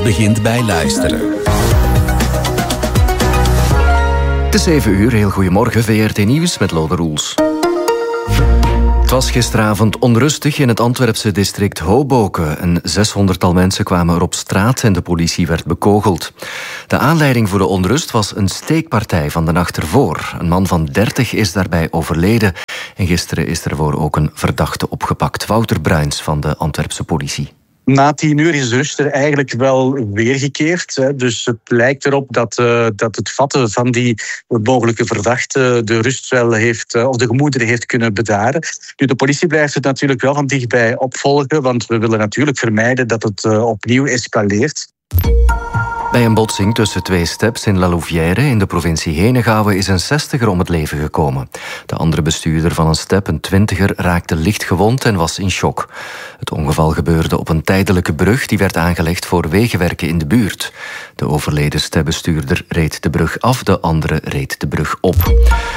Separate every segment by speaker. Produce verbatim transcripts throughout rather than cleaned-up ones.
Speaker 1: begint bij luisteren.
Speaker 2: Het is zeven uur, heel goedemorgen, V R T Nieuws met Lode Roels. Het was gisteravond onrustig in het Antwerpse district Hoboken. Een zeshonderdtal mensen kwamen er op straat en de politie werd bekogeld. De aanleiding voor de onrust was een steekpartij van de nacht ervoor. Een man van dertig is daarbij overleden. En gisteren is ervoor ook een verdachte opgepakt. Wouter Bruins van de Antwerpse politie.
Speaker 3: Na tien uur is de rust er eigenlijk wel weergekeerd. Hè. Dus het lijkt erop dat, uh, dat het vatten van die mogelijke verdachte de rust wel heeft, uh, of de gemoederen heeft kunnen bedaren. Nu, de politie blijft het natuurlijk wel van dichtbij opvolgen, want we willen natuurlijk vermijden dat het uh, opnieuw escaleert.
Speaker 2: Bij een botsing tussen twee steps in La Louvière in de provincie Henegouwen is een zestiger om het leven gekomen. De andere bestuurder van een step, een twintiger, raakte licht gewond en was in shock. Het ongeval gebeurde op een tijdelijke brug die werd aangelegd voor wegenwerken in de buurt. De overleden stepbestuurder reed de brug af, de andere reed de brug op.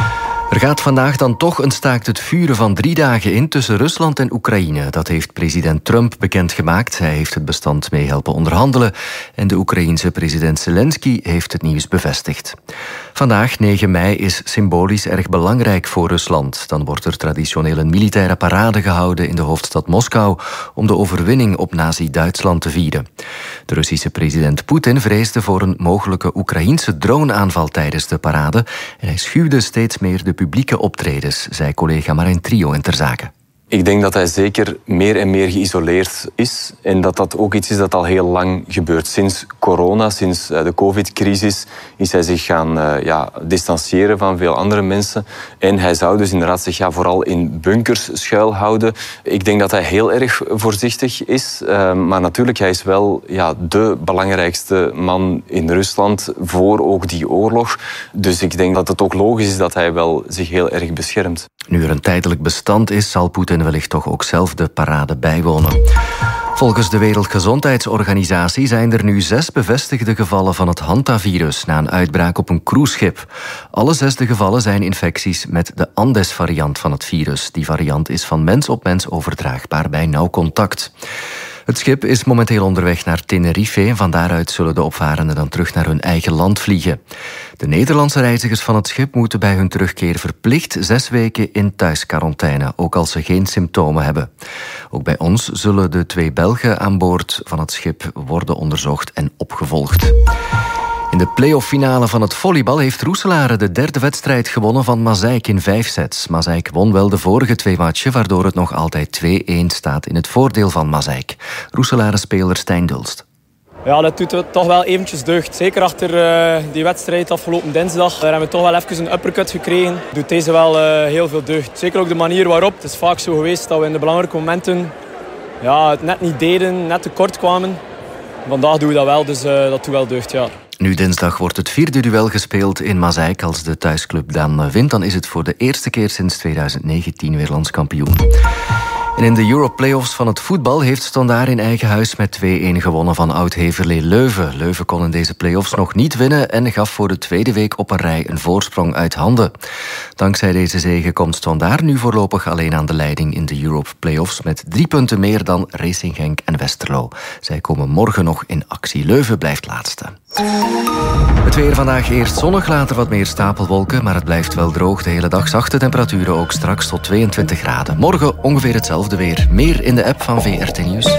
Speaker 2: Er gaat vandaag dan toch een staakt het vuren van drie dagen in tussen Rusland en Oekraïne. Dat heeft president Trump bekendgemaakt. Hij heeft het bestand mee helpen onderhandelen. En de Oekraïense president Zelensky heeft het nieuws bevestigd. Vandaag, negen mei, is symbolisch erg belangrijk voor Rusland. Dan wordt er traditioneel een militaire parade gehouden in de hoofdstad Moskou om de overwinning op nazi-Duitsland te vieren. De Russische president Poetin vreesde voor een mogelijke Oekraïense droneaanval tijdens de parade. En hij schuwde steeds meer de publieke optredens, zei collega Marijn Trio in Ter Zake.
Speaker 4: Ik denk dat hij zeker meer en meer geïsoleerd is en dat dat ook iets is dat al heel lang gebeurt. Sinds corona, sinds de covid-crisis, is hij zich gaan uh, ja, distancieren van veel andere mensen. En hij zou dus inderdaad zich ja, vooral in bunkers schuilhouden. Ik denk dat hij heel erg voorzichtig is, uh, maar natuurlijk, hij is wel ja, de belangrijkste man in Rusland voor ook die oorlog. Dus ik denk dat het ook logisch is dat hij wel zich heel erg beschermt.
Speaker 2: Nu er een tijdelijk bestand is, zal Poetin wellicht toch ook zelf de parade bijwonen. Volgens de Wereldgezondheidsorganisatie zijn er nu zes bevestigde gevallen van het hantavirus na een uitbraak op een cruiseschip. Alle zes de gevallen zijn infecties met de Andes-variant van het virus. Die variant is van mens op mens overdraagbaar bij nauw contact. Het schip is momenteel onderweg naar Tenerife. Van daaruit zullen de opvarenden dan terug naar hun eigen land vliegen. De Nederlandse reizigers van het schip moeten bij hun terugkeer verplicht zes weken in thuisquarantaine, ook als ze geen symptomen hebben. Ook bij ons zullen de twee Belgen aan boord van het schip worden onderzocht en opgevolgd. In de play-off-finale van het volleybal heeft Roeselare de derde wedstrijd gewonnen van Mazeik in vijf sets. Mazeik won wel de vorige twee matchen, waardoor het nog altijd twee-een staat in het voordeel van Mazeik. Roeselare-speler Stijn Dulst.
Speaker 5: Ja, dat doet toch wel eventjes deugd. Zeker achter uh, die wedstrijd afgelopen dinsdag. Daar hebben we toch wel even een uppercut gekregen. Doet deze wel uh, heel veel deugd. Zeker ook de manier waarop. Het is vaak zo geweest dat we in de belangrijke momenten ja, het net niet deden, net tekort kwamen. Vandaag doen we dat wel, dus uh, dat doet wel deugd, ja.
Speaker 2: Nu dinsdag wordt het vierde duel gespeeld in Mazeik. Als de thuisclub dan wint, dan is het voor de eerste keer sinds twintig negentien weer landskampioen. En in de Europe Playoffs van het voetbal heeft Standaard in eigen huis met twee-een gewonnen van oud-Heverlee Leuven. Leuven kon in deze playoffs nog niet winnen en gaf voor de tweede week op een rij een voorsprong uit handen. Dankzij deze zege komt Standaard nu voorlopig alleen aan de leiding in de Europe Playoffs met drie punten meer dan Racing Genk en Westerlo. Zij komen morgen nog in actie. Leuven blijft laatste. Het weer vandaag eerst zonnig, later wat meer stapelwolken, maar het blijft wel droog de hele dag. Zachte temperaturen ook straks tot tweeëntwintig graden. Morgen ongeveer hetzelfde weer. Meer in de app van V R T Nieuws.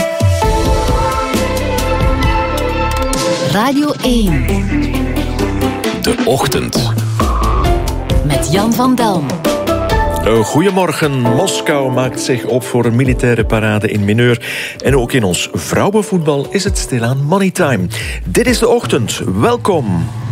Speaker 6: Radio één.
Speaker 1: De Ochtend.
Speaker 6: Met Jan van Delm.
Speaker 7: Goedemorgen. Moskou maakt zich op voor een militaire parade in mineur. En ook in ons vrouwenvoetbal is het stilaan money time. Dit is De Ochtend. Welkom.